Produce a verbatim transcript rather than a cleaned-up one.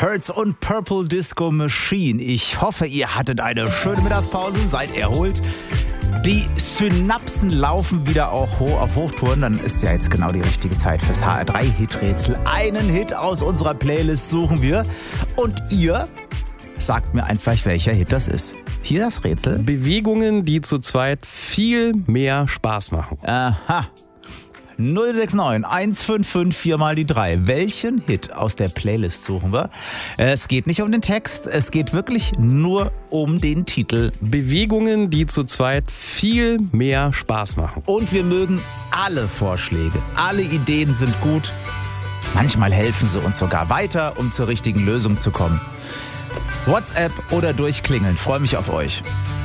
Hertz und Purple Disco Machine. Ich hoffe, ihr hattet eine schöne Mittagspause, seid erholt. Die Synapsen laufen wieder auch hoch auf Hochtouren. Dann ist ja jetzt genau die richtige Zeit fürs H R drei Hiträtsel. Einen Hit aus unserer Playlist suchen wir. Und ihr sagt mir einfach, welcher Hit das ist. Hier das Rätsel. Bewegungen, die zu zweit viel mehr Spaß machen. Aha. null sechs neun eins fünf fünf vier mal die drei. Welchen Hit aus der Playlist suchen wir? Es geht nicht um den Text, es geht wirklich nur um den Titel. Bewegungen, die zu zweit viel mehr Spaß machen. Und wir mögen alle Vorschläge. Alle Ideen sind gut. Manchmal helfen sie uns sogar weiter, um zur richtigen Lösung zu kommen. WhatsApp oder durchklingeln. Freue mich auf euch.